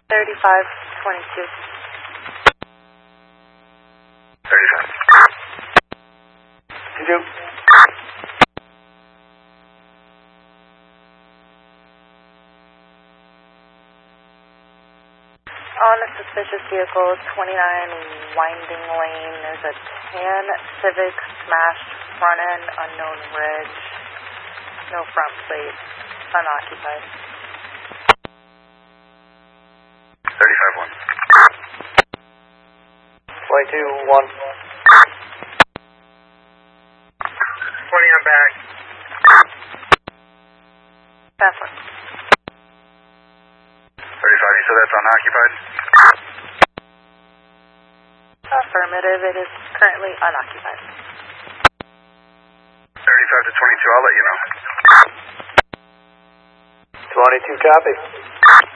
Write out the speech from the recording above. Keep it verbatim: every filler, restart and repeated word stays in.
thirty-five twenty-two. thirty-five. You do. On a suspicious vehicle, twenty-nine Winding Lane, there's a tan Civic smashed front end, unknown ridge, no front plate, unoccupied. thirty-five one. twenty-two one. twenty on back. That's one. thirty-five, you said that's unoccupied? Affirmative, it is currently unoccupied. thirty-five to twenty-two, I'll let you know. twenty-two copy.